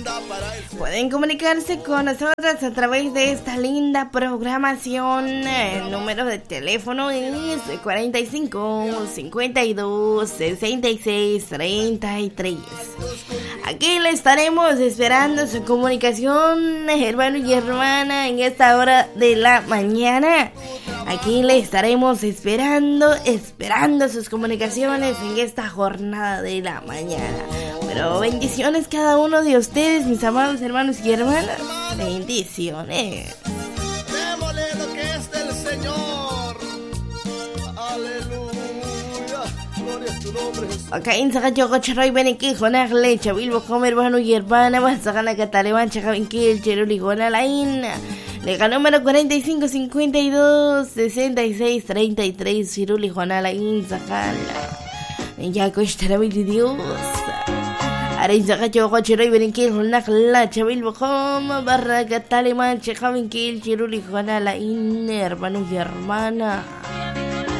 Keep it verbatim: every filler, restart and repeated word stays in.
Pueden comunicarse con nosotros a través de esta linda programación. El número de teléfono es cuarenta y cinco, cincuenta y dos, sesenta y seis, treinta y tres. Aquí le estaremos esperando su comunicación, hermano y hermana, en esta hora de la mañana. Aquí le estaremos esperando, esperando sus comunicaciones en esta jornada de la mañana. Pero bendiciones cada uno de ustedes, mis amados hermanos y hermanas. Bendiciones. Démosle lo que es del Señor. Aleluya. Gloria a tu nombre, Jesús. Acá en Sagacho Charoy Beneki, Jonagle, Chavilbo, Come, hermano y hermana, Basagana Cataleban, Chacavinquil, Cheruli, Jonalaina. Lega número cuarenta y cinco, cincuenta y dos, sesenta y seis, treinta y tres, Ciruli, Jonalain, Zacala. Ya costará mi Dios. Arin Sagacho Charoy Beneki, Jonagla, Chavilbo, Come, Barra Cataleman, Chacavinquil, Cheruli, Jonalain, hermano y hermana.